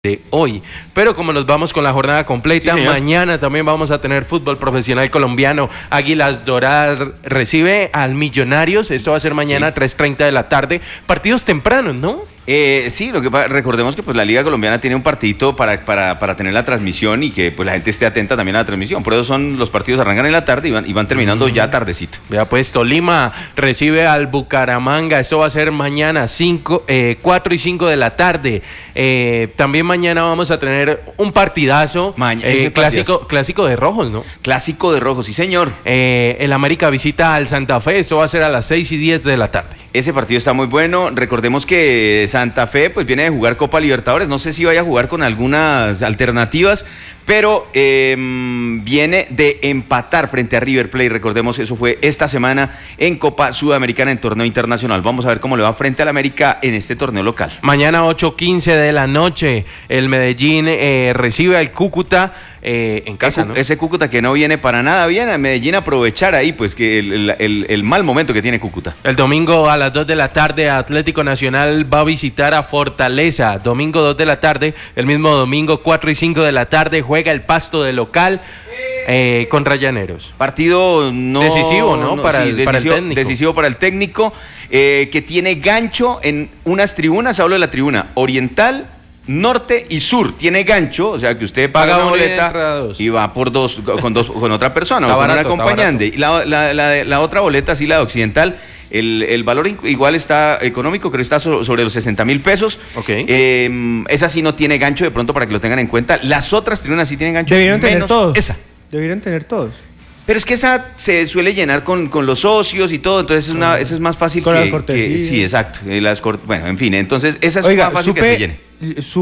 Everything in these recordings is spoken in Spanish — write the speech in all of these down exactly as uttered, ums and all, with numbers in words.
de hoy, pero como nos vamos con la jornada completa, sí, mañana también vamos a tener fútbol profesional colombiano. Águilas Doradas recibe al Millonarios, esto va a ser mañana sí. tres treinta de la tarde, partidos tempranos, ¿no? Eh, sí, lo que recordemos que pues la Liga Colombiana tiene un partidito para, para, para tener la transmisión y que pues la gente esté atenta también a la transmisión. Por eso son los partidos arrancan en la tarde y van, y van terminando mm. ya tardecito. Ya pues, Tolima recibe al Bucaramanga, eso va a ser mañana cinco, eh, cuatro y cinco de la tarde. Eh, también mañana vamos a tener un partidazo, Ma- eh, clásico, partidazo. clásico de rojos, ¿no? Clásico de rojos, sí señor. Eh, el América visita al Santa Fe, eso va a ser a las seis y diez de la tarde. Ese partido está muy bueno. Recordemos que Santa Fe pues viene de jugar Copa Libertadores. No sé si vaya a jugar con algunas alternativas, pero eh, viene de empatar frente a River Plate. Recordemos, eso fue esta semana en Copa Sudamericana en torneo internacional. Vamos a ver cómo le va frente al América en este torneo local. Mañana ocho quince de la noche, el Medellín eh, recibe al Cúcuta eh, en casa, ¿no? Ese Cúcuta que no viene para nada bien. A Medellín aprovechar ahí pues que el, el, el mal momento que tiene Cúcuta. El domingo a las dos de la tarde, Atlético Nacional va a visitar a Fortaleza. Domingo dos de la tarde, el mismo domingo cuatro y cinco de la tarde, juega el Pasto de local eh, contra Llaneros. Partido no decisivo, ¿no? no para, sí, el, decisivo, para el técnico. Decisivo para el técnico, eh, que tiene gancho en unas tribunas. Hablo de la tribuna oriental, norte y sur. Tiene gancho, o sea que usted paga, paga una boleta y va por dos con dos con otra persona o con un acompañante. Y la, la, la, la otra boleta, sí, la de occidental. El, el valor igual está económico, creo que está so, sobre los sesenta mil pesos. Okay. Eh, esa sí no tiene gancho, de pronto para que lo tengan en cuenta. Las otras tribunas sí tienen gancho. Debieron tener todos. Esa. Debieron tener todos. Pero es que esa se suele llenar con, con los socios y todo, entonces es una, esa es más fácil con que, las que... Sí, exacto. Las, bueno, en fin, entonces esa es Oiga, más fácil supe, que se llene.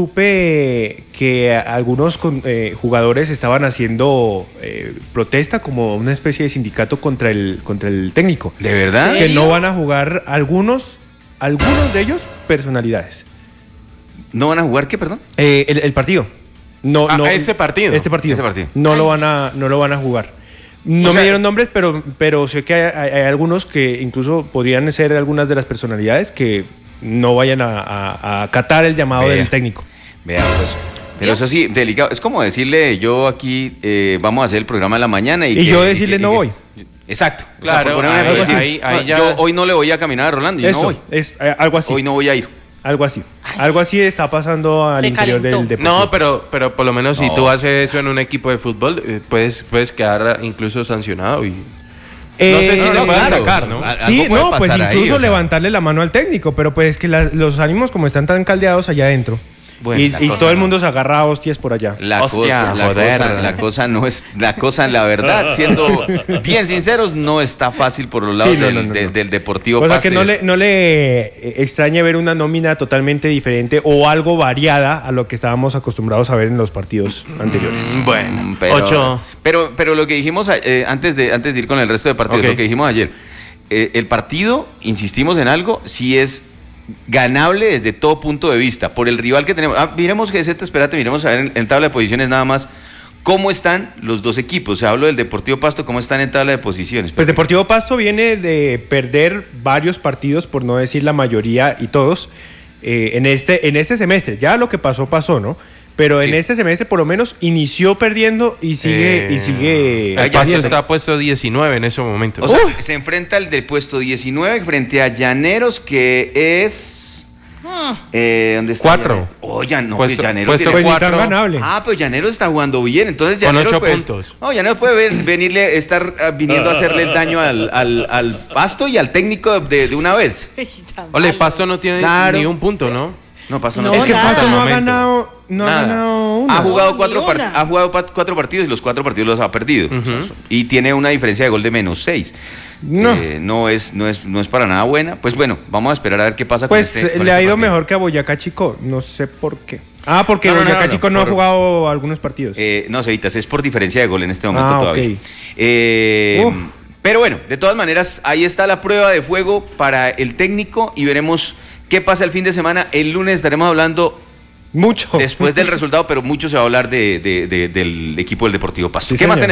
Supe que algunos con, eh, jugadores estaban haciendo eh, protesta como una especie de sindicato contra el, contra el técnico. ¿De verdad? Que no van a jugar algunos, algunos de ellos personalidades. ¿No van a jugar qué, perdón? Eh, el, el partido. No, ah, no, ese partido. Este partido. Ese partido. No Ay. lo van a, no lo van a jugar. No o sea, me dieron nombres, pero, pero sé que hay, hay, hay algunos que incluso podrían ser algunas de las personalidades que no vayan a, a, a acatar el llamado Vea. del técnico. Vea, pues. Pero eso sí, delicado. Es como decirle, yo aquí eh, vamos a hacer el programa de la mañana y, y que, yo decirle y que, no y que, voy. Exacto. Claro, o sea, ahí, decir, ahí, ahí no, ya... yo hoy no le voy a caminar a Rolando, yo eso, no voy. Es, eh, algo así. Hoy no voy a ir. Algo así. Algo así está pasando al Se interior calentó. del deportivo. No, pero, pero por lo menos no. si tú haces eso en un equipo de fútbol, eh, puedes, puedes quedar incluso sancionado y... Eh, no sé si no, le no, pueden claro. sacar, ¿no? Sí, no, pues incluso ahí, o sea. levantarle la mano al técnico, pero pues es que la, los ánimos como están tan caldeados allá adentro. Bueno, y y cosa, todo el no. mundo se agarra a hostias por allá. La, Hostia, cosa, la, cosa, la cosa no es, la cosa en la verdad, siendo bien sinceros, no está fácil por los lados Sí, no, del, no, no, de, no. del Deportivo O sea Pasto. que no le, no le extrañe ver una nómina totalmente diferente o algo variada a lo que estábamos acostumbrados a ver en los partidos anteriores. Mm, bueno, pero, ocho. Pero, pero lo que dijimos eh, antes, de, antes de ir con el resto de partidos, Okay. lo que dijimos ayer, eh, el partido, insistimos en algo, sí es ganable desde todo punto de vista, por el rival que tenemos. Ah, miremos, que espérate, miremos a ver en, en tabla de posiciones nada más cómo están los dos equipos. O sea, hablo del Deportivo Pasto, cómo están en tabla de posiciones. Pues Deportivo Pasto viene de perder varios partidos, por no decir la mayoría y todos, eh, en, este, en este semestre. Ya lo que pasó, pasó, ¿no? Pero en sí. este semestre por lo menos inició perdiendo y sigue... Eh, y sigue el Pasto está puesto diecinueve en ese momento. O sea, uh. se enfrenta el del puesto diecinueve frente a Llaneros, que es... Eh, ¿Dónde está? Cuatro. Oh, ya no, puesto, pues Llaneros puesto tiene... cuatro. ganable. Ah, pero Llaneros está jugando bien, entonces Llaneros... Con ocho puede, puntos. No, Llaneros puede ven, venirle, estar uh, viniendo a hacerle el daño al, al, al Pasto y al técnico de, de una vez. Ole, Pasto no tiene claro. ni un punto, ¿no? No, Pasto no, no Es que nada. Pasto no ha ganado... No Nada. ha ganado una. Ha jugado, no, cuatro part- ha jugado pat- cuatro partidos y los cuatro partidos los ha perdido. Uh-huh. Y tiene una diferencia de gol de menos seis. No. Eh, no, es, no, es, no es para nada buena. Pues bueno, vamos a esperar a ver qué pasa pues con este Pues con le este ha ido partido. mejor que a Boyacá Chico. No sé por qué. Ah, porque No, no, Boyacá no, no, Chico no, no, por- ha jugado algunos partidos. Eh, no, Cevitas, es por diferencia de gol en este momento Ah, todavía. ok. Eh, Uf. pero bueno, de todas maneras, ahí está la prueba de fuego para el técnico y veremos qué pasa el fin de semana. El lunes estaremos hablando Mucho. después del resultado, pero mucho se va a hablar de, de, de, del equipo del Deportivo Pasto. Sí, ¿Qué más señor. tenemos?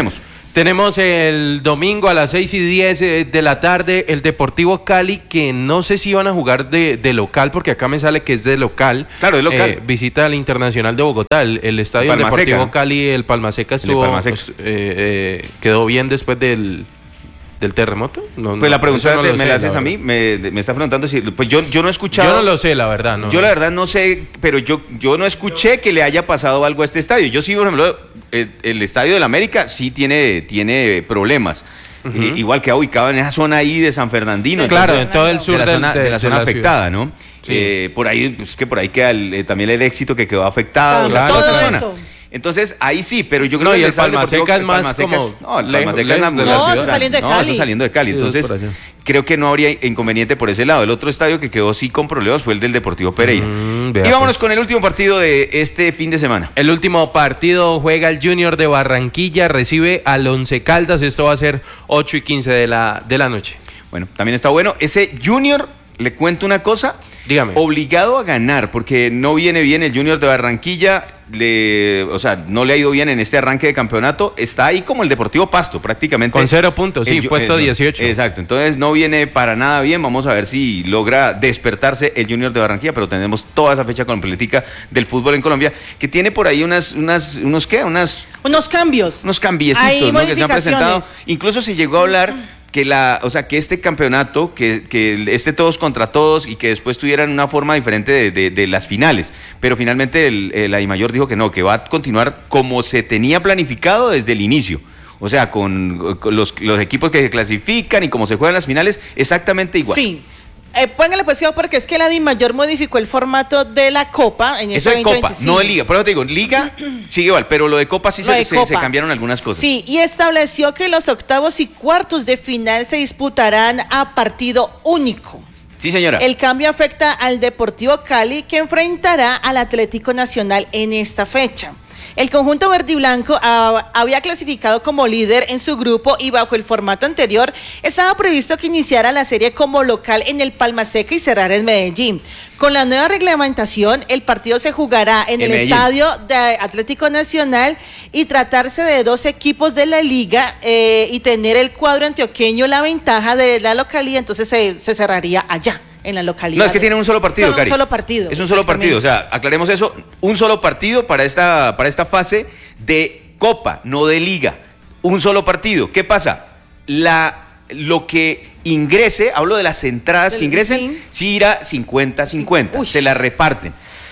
Tenemos el domingo a las seis y diez de la tarde el Deportivo Cali, que no sé si van a jugar de, de local, porque acá me sale que es de local. Claro, de local. Eh, visita al Internacional de Bogotá, el, el estadio del Deportivo ¿no? Cali, el Palmaseca estuvo, el Palmaseca. Pues, eh, eh, quedó bien después del... ¿Del terremoto? No, pues no, la pregunta no me sé, la haces a mí, me, me está preguntando si... Pues yo, yo no he escuchado... Yo no lo sé, la verdad. No, yo no. la verdad no sé, pero yo, yo no escuché que le haya pasado algo a este estadio. Yo sí, por ejemplo, el, el Estadio del América sí tiene, tiene problemas. Uh-huh. eh, igual que ha ubicado en esa zona ahí de San Fernandino. Claro, entonces, en todo el sur de la del, zona, de, de la zona de la afectada, ¿no? Sí. Eh, por ahí, pues que por ahí queda el, eh, también el Éxito que quedó afectado. Claro, toda todo esa eso. zona. Entonces, ahí sí, pero yo creo no, que y el Palmaseca es más Palmaseca como... Es, no, el lejos, Palmaseca es la, no, la eso ciudad. saliendo de No, Cali. eso saliendo de Cali. Sí, Entonces, creo que no habría inconveniente por ese lado. El otro estadio que quedó sí con problemas fue el del Deportivo Pereira. Mm, y vámonos pues. con el último partido de este fin de semana. El último partido juega el Junior de Barranquilla, recibe al Once Caldas. Esto va a ser ocho y quince de la, de la noche. Bueno, también está bueno. Ese Junior, le cuento una cosa. Dígame. Obligado a ganar, porque no viene bien el Junior de Barranquilla, le, o sea, no le ha ido bien en este arranque de campeonato, está ahí como el Deportivo Pasto, prácticamente. Con cero puntos, sí, el, puesto eh, dieciocho. Exacto, entonces no viene para nada bien, vamos a ver si logra despertarse el Junior de Barranquilla, pero tenemos toda esa fecha completica del fútbol en Colombia, que tiene por ahí unas, unas unos, ¿qué? Unas... Unos cambios. Unos cambiecitos, ¿no? Que se han presentado. Incluso se llegó a hablar... que la, o sea, que este campeonato, que, que este todos contra todos y que después tuvieran una forma diferente de, de, de las finales, pero finalmente el, el Adimayor dijo que no, que va a continuar como se tenía planificado desde el inicio. O sea, con, con los, los equipos que se clasifican y cómo se juegan las finales, exactamente igual. Sí. Eh, póngale pues cuidado porque es que la DIMAYOR modificó el formato de la Copa en eso de Copa, no de Liga. Por eso te digo, Liga sigue igual, pero lo de Copa sí se, se, se cambiaron algunas cosas. Sí, y estableció que los octavos y cuartos de final se disputarán a partido único. Sí, señora. El cambio afecta al Deportivo Cali, que enfrentará al Atlético Nacional en esta fecha. El conjunto verde y blanco uh, había clasificado como líder en su grupo y bajo el formato anterior estaba previsto que iniciara la serie como local en el Palmaseca y cerrara en Medellín. Con la nueva reglamentación, el partido se jugará en, en el Medellín. Estadio de Atlético Nacional y tratarse de dos equipos de la liga eh, y tener el cuadro antioqueño la ventaja de la localidad, entonces se, se cerraría allá. En la localidad. No, es que tiene un solo partido, Cari. Un solo partido. Es un solo partido, o sea, aclaremos eso, un solo partido para esta, para esta fase de Copa, no de Liga. Un solo partido. ¿Qué pasa? La, lo que ingrese, hablo de las entradas Del, que ingresen, sí, sí irá cincuenta cincuenta, se la reparten.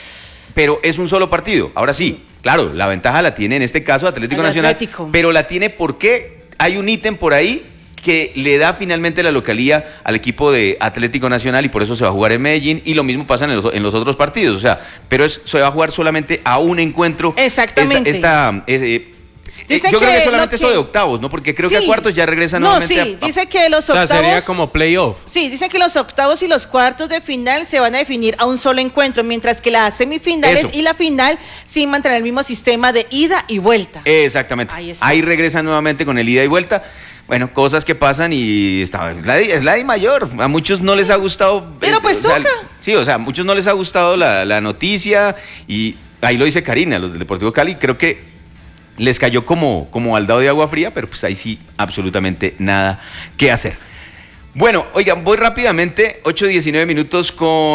Pero es un solo partido. Ahora sí, claro, la ventaja la tiene en este caso Atlético El Nacional, Atlético. Pero la tiene porque hay un ítem por ahí que le da finalmente la localía al equipo de Atlético Nacional y por eso se va a jugar en Medellín y lo mismo pasa en los, en los otros partidos, o sea, pero es, se va a jugar solamente a un encuentro. Exactamente. Esta, esta eh, Dice yo que creo que solamente que... eso de octavos, ¿no? Porque creo sí. que a cuartos ya regresa no, nuevamente. Sí, a... dice que los octavos... O sea, sería como playoff. Sí, dicen que los octavos y los cuartos de final se van a definir a un solo encuentro, mientras que las semifinales eso. y la final sí mantienen el mismo sistema de ida y vuelta. Exactamente. Ahí, Ahí regresa nuevamente con el ida y vuelta. Bueno, cosas que pasan y está, es la, es la DIMAYOR. A muchos no les ha gustado. Pero pues o sea, toca. Sí, o sea, a muchos no les ha gustado la, la noticia y ahí lo dice Karina, los del Deportivo Cali, creo que les cayó como, como baldado de agua fría, pero pues ahí sí, absolutamente nada que hacer. Bueno, oigan, voy rápidamente, ocho diecinueve minutos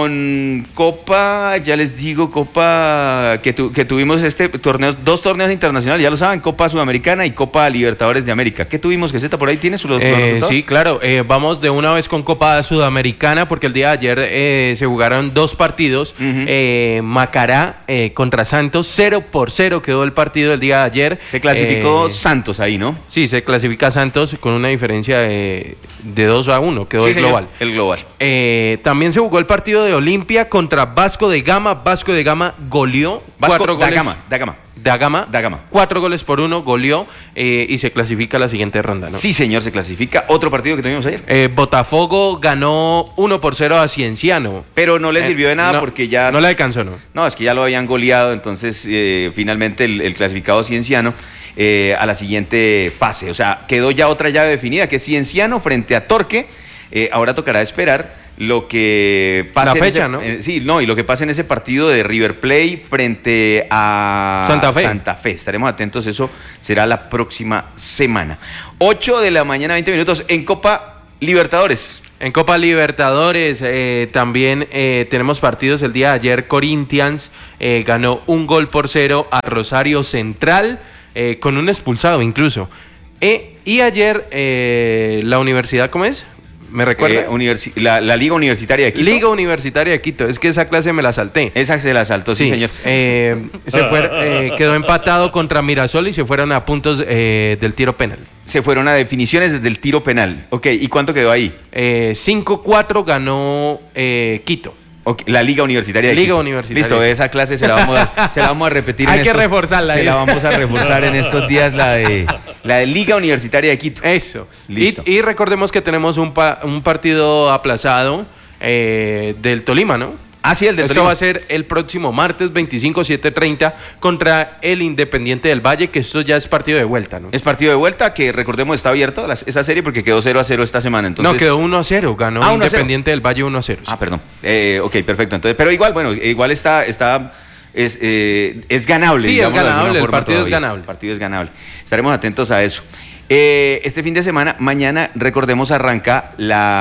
con Copa, ya les digo, Copa que, tu, que tuvimos este torneo, dos torneos internacionales, ya lo saben, Copa Sudamericana y Copa Libertadores de América. ¿Qué tuvimos, Geseta? ¿Por ahí tienes los, eh, los Sí, claro, eh, vamos de una vez con Copa Sudamericana, porque el día de ayer eh, se jugaron dos partidos, uh-huh. eh, Macará eh, contra Santos, cero por cero quedó el partido el día de ayer. Se clasificó eh, Santos ahí, ¿no? Sí, se clasifica Santos con una diferencia de, de dos a uno. Quedó sí, el global. Señor, el global. Eh, también se jugó el partido de Olimpia contra Vasco de Gama. Vasco de Gama goleó. Vasco cuatro da goles. Gama, da Gama. Da Gama. Da Gama. Cuatro goles por uno, goleó eh, y se clasifica a la siguiente ronda, ¿no? Sí, señor, se clasifica. Otro partido que tuvimos ayer. Eh, Botafogo ganó uno por cero a Cienciano. Pero no le sirvió de nada eh, no, porque ya... No le alcanzó, ¿no? No, es que ya lo habían goleado, entonces eh, finalmente el, el clasificado Cienciano eh, a la siguiente fase. O sea, quedó ya otra llave definida, que es Cienciano frente a Torque. Eh, ahora tocará esperar lo que pasa. La fecha, ese, ¿no? Eh, sí, no, y lo que pasa en ese partido de River Plate frente a Santa Fe. Santa Fe. Estaremos atentos, eso será la próxima semana. ocho de la mañana, veinte minutos, en Copa Libertadores. En Copa Libertadores eh, también eh, tenemos partidos. El día de ayer Corinthians eh, ganó un gol por cero a Rosario Central, eh, con un expulsado incluso. Eh, y ayer eh, la universidad, ¿cómo es? ¿Me recuerda? Eh, universi- la, la Liga Universitaria de Quito. Liga Universitaria de Quito. Es que esa clase me la salté. Esa se la saltó, sí, sí señor. Eh, se fue, eh, quedó empatado contra Mirasol y se fueron a puntos eh, del tiro penal. Se fueron a definiciones desde el tiro penal. Ok, ¿y cuánto quedó ahí? Eh, cinco cuatro ganó eh, Quito. Okay, la Liga Universitaria de Liga Quito. Universitaria. Listo, esa clase se la vamos a, se la vamos a repetir. Hay en que estos, reforzarla. Se ¿eh? la vamos a reforzar en estos días, la de la de Liga Universitaria de Quito. Eso. Listo. Y, y recordemos que tenemos un, pa, un partido aplazado eh, del Tolima, ¿no? Ah, sí, el del Eso Tolima. va a ser el próximo martes veinticinco, siete treinta contra el Independiente del Valle, que esto ya es partido de vuelta, ¿no? Es partido de vuelta que, recordemos, está abierto la, esa serie porque quedó cero a cero esta semana. Entonces... No, quedó uno a cero, ganó Ah, uno a cero. Independiente del Valle uno a cero. Ah, perdón. Eh, ok, perfecto. Entonces, pero igual, bueno, igual está, está es, eh, es ganable. Sí, es digámoslo de alguna ganable, el forma partido es todavía. ganable. El partido es ganable. Estaremos atentos a eso. Eh, este fin de semana, mañana, recordemos, arranca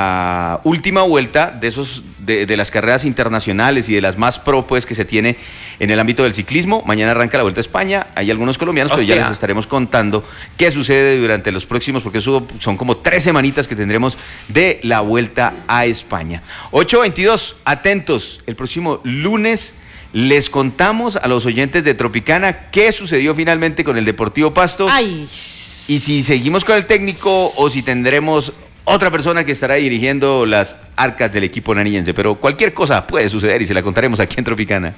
la última vuelta de esos de, de las carreras internacionales y de las más pro, pues, que se tiene en el ámbito del ciclismo. Mañana arranca la Vuelta a España. Hay algunos colombianos, pero ya les estaremos contando qué sucede durante los próximos, porque eso son como tres semanitas que tendremos de la Vuelta a España. ocho veintidós, atentos, el próximo lunes les contamos a los oyentes de Tropicana qué sucedió finalmente con el Deportivo Pasto. Ay. Y si seguimos con el técnico o si tendremos otra persona que estará dirigiendo las arcas del equipo nariñense. Pero cualquier cosa puede suceder y se la contaremos aquí en Tropicana.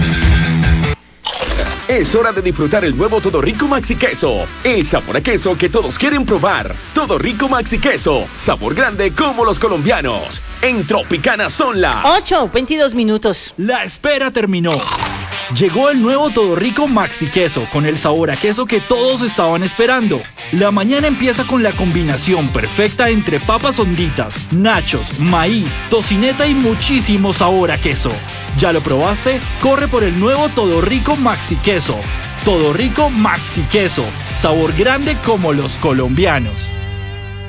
Es hora de disfrutar el nuevo Todo Rico Maxi Queso. El sabor a queso que todos quieren probar. Todo Rico Maxi Queso. Sabor grande como los colombianos. En Tropicana son las ocho, veintidós minutos. La espera terminó. Llegó el nuevo Todo Rico Maxi Queso con el sabor a queso que todos estaban esperando. La mañana empieza con la combinación perfecta entre papas honditas, nachos, maíz, tocineta y muchísimo sabor a queso. ¿Ya lo probaste? Corre por el nuevo Todo Rico Maxi Queso. Todo Rico Maxi Queso. Sabor grande como los colombianos.